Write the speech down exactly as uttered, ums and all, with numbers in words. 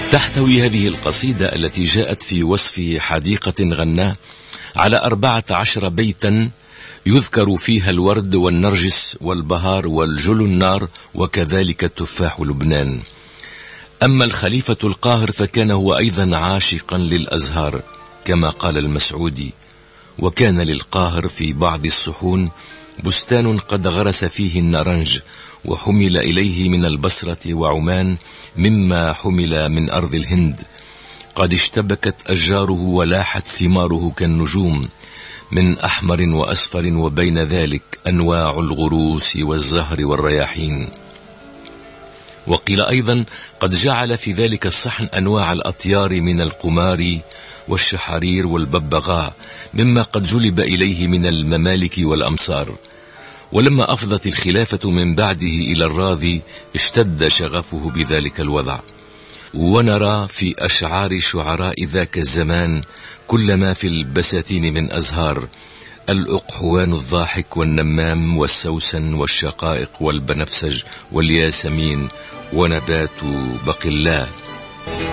تحتوي هذه القصيدة التي جاءت في وصف حديقة غناء على أربعة عشر بيتا يذكر فيها الورد والنرجس والبهار والجل النار وكذلك تفاح لبنان. أما الخليفة القاهر فكان هو أيضا عاشقا للأزهار كما قال المسعودي: وكان للقاهر في بعض الصحون بستان قد غرس فيه النرنج، وحمل إليه من البصرة وعمان مما حمل من أرض الهند، قد اشتبكت أشجاره ولاحت ثماره كالنجوم من أحمر وأصفر، وبين ذلك أنواع الغروس والزهر والرياحين. وقيل أيضا قد جعل في ذلك الصحن أنواع الأطيار من القمار والشحرير والببغاء مما قد جلب إليه من الممالك والأمصار. ولما أفضت الخلافة من بعده إلى الراضي اشتد شغفه بذلك الوضع، ونرى في أشعار شعراء ذاك الزمان كل ما في البساتين من أزهار: الأقحوان الضاحك والنمام والسوسن والشقائق والبنفسج والياسمين ونبات بقلاء.